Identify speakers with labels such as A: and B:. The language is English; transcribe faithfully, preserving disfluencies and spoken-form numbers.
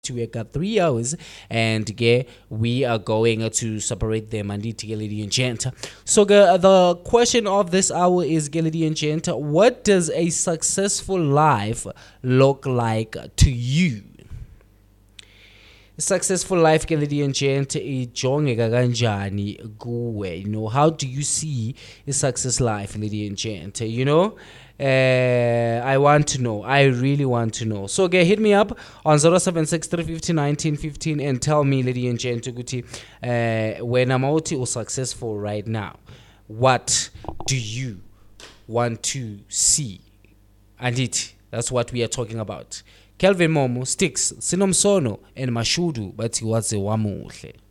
A: we got three hours, and yeah, we are going to separate them and eat lady and gent. So the, the question of this hour is lady and gent, what does a successful life look like to you? Successful life ke lady and gent ijongeka kanjani kuwe? You know, how do you see a success life, lady and gent? You know, uh, I want to know. I really want to know. So okay, hit me up on zero seven six three five zero one nine one five and tell me, lady and gent, ukuthi uh, when I'm out or successful right now, what do you want to see? And it, that's what we are talking about. Kelvin Momo, Sticks, Sinomsono, and Mashudu, but he was a wamuhle.